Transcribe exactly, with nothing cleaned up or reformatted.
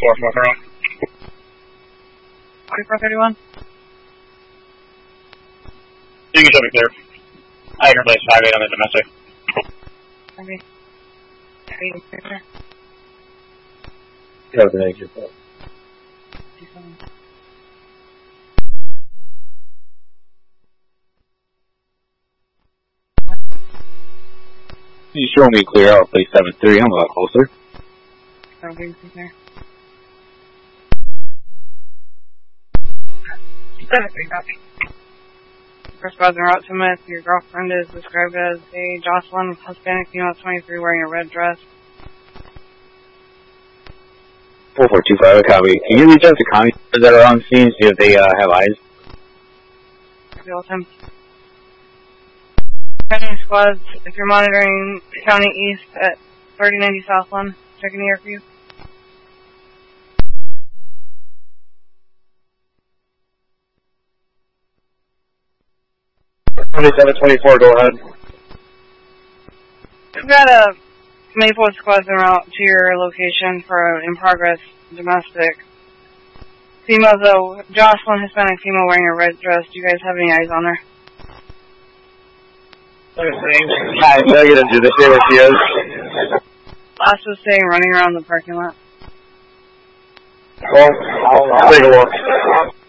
four four zero. twenty-four thirty-one? You can show me clear. I can replace five eight on the domestic. Okay. Eight, clear. Yeah, thank you. You show me clear, I'll play seven three, I'm a lot closer. Okay, clear. seven three, copy. First brother route to Myth, your girlfriend is described as a Jocelyn Hispanic female twenty-three wearing a red dress. four four two five, copy. Can you reach out to county that are on the scene, see if they uh, have eyes? Real time. County squads, if you're monitoring County East at thirty ninety Southland, checking the air for you. twenty-seven twenty-four, go ahead. We've got a Maple squads en route to your location for an in-progress domestic. Female, though, Jocelyn, Hispanic female wearing a red dress. Do you guys have any eyes on her? Hi, negative. Do they say where she is? Last was saying running around the parking lot. Well, I'll, I'll take a look.